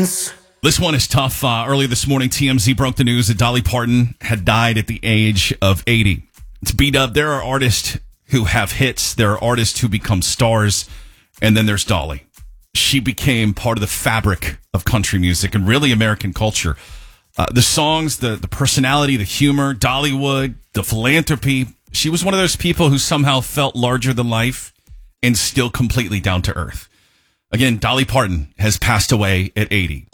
This one is tough. Early this morning, TMZ broke the news that Dolly Parton had died at the age of 80. It's beat up. There are artists who have hits. There are artists who become stars. And then there's Dolly. She became part of the fabric of country music and really American culture. The songs, the personality, the humor, Dollywood, the philanthropy. She was one of those people who somehow felt larger than life and still completely down to earth. Again, Dolly Parton has passed away at 80.